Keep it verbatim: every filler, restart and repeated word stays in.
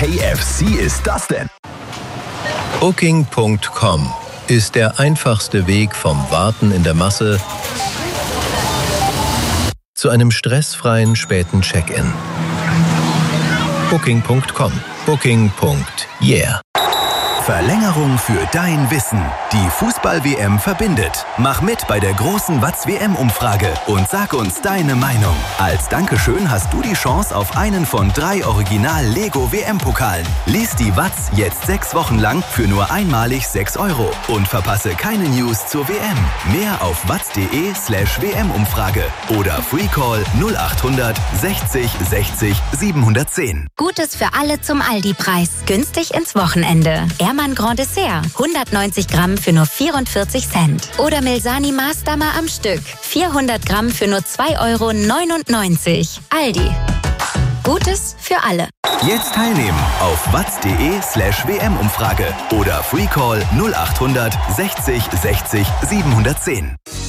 K F C ist das denn? Booking Punkt com ist der einfachste Weg vom Warten in der Masse zu einem stressfreien späten Check-in. Booking Punkt com. Booking. Yeah. Verlängerung für dein Wissen. Die Fußball-W M verbindet. Mach mit bei der großen Watz-W M-Umfrage und sag uns deine Meinung. Als Dankeschön hast du die Chance auf einen von drei Original-Lego-W M-Pokalen. Lies die Watz jetzt sechs Wochen lang für nur einmalig sechs Euro und verpasse keine News zur W M. Mehr auf watz.de slash WM-Umfrage oder Freecall null achthundert sechzig sechzig siebenhundertzehn. Gutes für alle zum Aldi-Preis. Günstig ins Wochenende. Ermann Grand Dessert. hundertneunzig Gramm für nur vierundvierzig Cent. Oder Milsani Maßdammer am Stück. vierhundert Gramm für nur zwei Euro neunundneunzig. Aldi. Gutes für alle. Jetzt teilnehmen auf watz.de slash WM-Umfrage oder Freecall null achthundert sechzig sechzig siebenhundertzehn.